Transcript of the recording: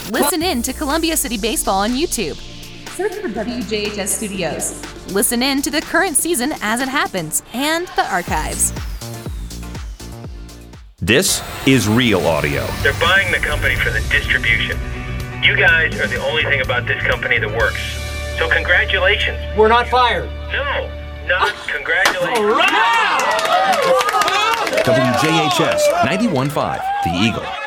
Listen in to Columbia City Baseball on YouTube. Search for WJHS Studios. Listen in to the current season as it happens and the archives. This is Real Audio. They're buying the company for the distribution. You guys are the only thing about this company that works. So congratulations. We're not fired. No, not congratulations. WJHS 91.5, The Eagle.